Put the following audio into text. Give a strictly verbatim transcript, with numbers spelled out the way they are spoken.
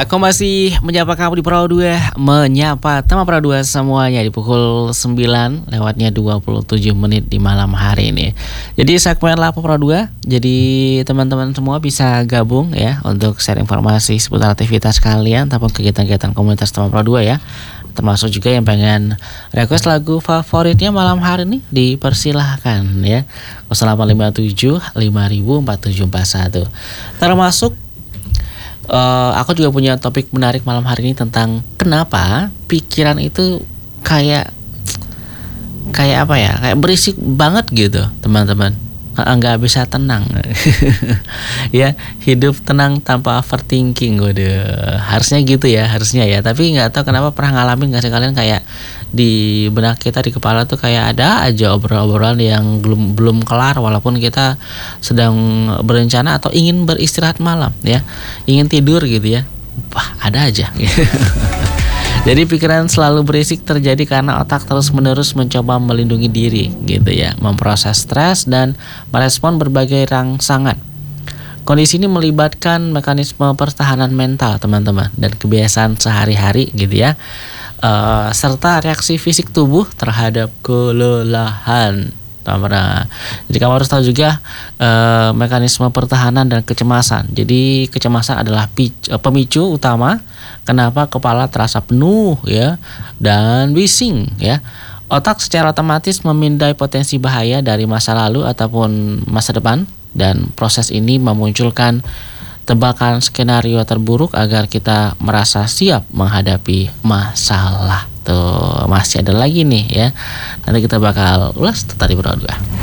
Aku masih menyapa kamu di Perahu dua, menyapa teman Perahu dua semuanya di pukul sembilan lewatnya dua puluh tujuh menit di malam hari ini. Jadi segmen Lapo Perahu dua, jadi teman-teman semua bisa gabung ya untuk share informasi seputar aktivitas kalian ataupun kegiatan-kegiatan komunitas teman Perahu dua ya. Termasuk juga yang pengen request lagu favoritnya malam hari ini, dipersilahkan ya. nol delapan lima tujuh lima ribu empat tujuh empat satu. Termasuk Uh, aku juga punya topik menarik malam hari ini tentang kenapa pikiran itu kayak kayak apa ya, kayak berisik banget gitu teman-teman, nggak bisa tenang. Ya, hidup tenang tanpa overthinking. Waduh, harusnya gitu ya, harusnya ya. Tapi nggak tahu kenapa, pernah ngalamin nggak sih kalian kayak di benak kita, di kepala tuh kayak ada aja obrolan-obrolan yang belum belum kelar walaupun kita sedang berencana atau ingin beristirahat malam ya, ingin tidur gitu ya. Wah, ada aja. Jadi pikiran selalu berisik terjadi karena otak terus-menerus mencoba melindungi diri gitu ya, memproses stres dan merespon berbagai rangsangan. Kondisi ini melibatkan mekanisme pertahanan mental teman-teman dan kebiasaan sehari-hari gitu ya, uh, serta reaksi fisik tubuh terhadap kelelahan. Nah, jadi kamu harus tahu juga uh, mekanisme pertahanan dan kecemasan. Jadi kecemasan adalah pic- pemicu utama kenapa kepala terasa penuh ya dan bising ya. Otak secara otomatis memindai potensi bahaya dari masa lalu ataupun masa depan, dan proses ini memunculkan tebakan skenario terburuk agar kita merasa siap menghadapi masalah. Tuh, masih ada lagi nih ya. Nanti kita bakal ulas tadi berdua.